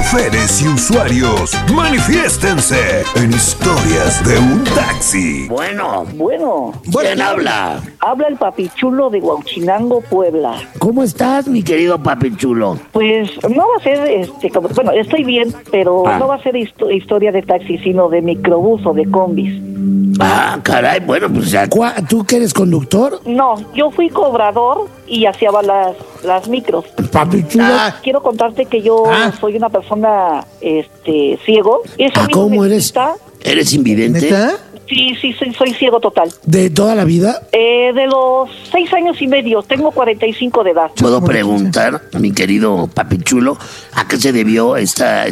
Choferes y usuarios, manifiéstense en Historias de un Taxi. Bueno, ¿Quién habla? habla el papichulo de Huauchinango, Puebla. ¿Cómo estás, mi querido papichulo? Pues no va a ser, bueno, estoy bien, pero no va a ser historia de taxi, sino de microbús o de combis. Ah, caray, bueno, pues ya. ¿Tú que eres conductor? No, yo fui cobrador y hacía las micros. Papi chulo. Quiero contarte que yo soy una persona ciego. Eso a mí no ¿cómo me eres? quita. ¿Eres invidente? ¿Neta? Sí, soy ciego total. ¿De toda la vida? De los 6 años y medio, tengo 45 de edad. ¿Puedo preguntar, mi querido papichulo, a qué se debió esta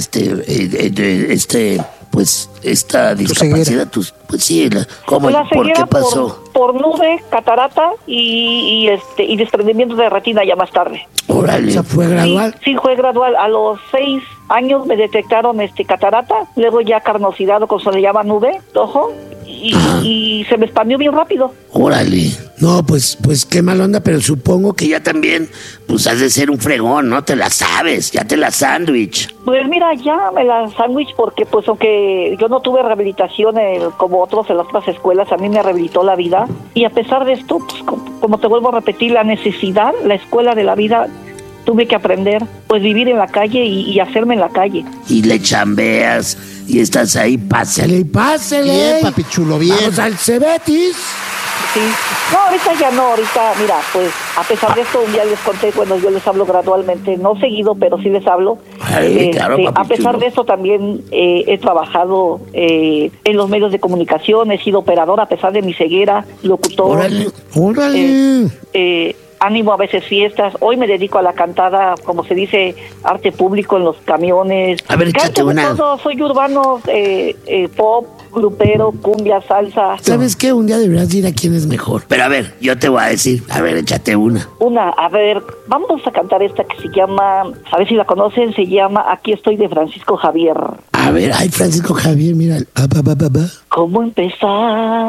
discapacidad? Pues sí, ¿cómo? La ¿Por qué ceguera pasó? por nube, catarata y desprendimiento de retina ya más tarde. Órale. O sea, fue gradual. Sí, fue gradual. A los 6 años me detectaron catarata, luego ya carnosidad, o como se le llama nube, ojo, y se me expandió bien rápido. Órale. No, pues qué mal onda, pero supongo Que ya también, pues has de ser un fregón, ¿no? Te la sabes, ya te la sándwich. Pues mira, ya me la sándwich porque pues aunque yo no tuve rehabilitación como otros en las otras escuelas, a mí me rehabilitó la vida. Y a pesar de esto, pues como te vuelvo a repetir, la necesidad, la escuela de la vida, tuve que aprender, pues vivir en la calle y hacerme en la calle. Y le chambeas y estás ahí, pásale. pásele. Bien, papi chulo, bien. Vamos al Cebetis. Sí. No, ahorita ya no, mira, pues a pesar de esto, un día les conté, cuando yo les hablo gradualmente, no seguido, pero sí les hablo. Ay, claro, papi a pesar chulo. de eso también he trabajado en los medios de comunicación, he sido operador a pesar de mi ceguera, locutor. Órale. Ánimo a veces fiestas. Hoy me dedico a la cantada, como se dice, arte público en los camiones. A ver, échate Canto de una. todo, soy urbano, pop, grupero, cumbia, salsa. ¿Sabes qué? Un día deberías ir a quién es mejor. Pero a ver, yo te voy a decir, a ver, échate una. A ver, vamos a cantar esta que se llama, a ver si la conocen, se llama Aquí estoy, de Francisco Javier. A ver, ay, Francisco Javier, mira. ¿Cómo empezar?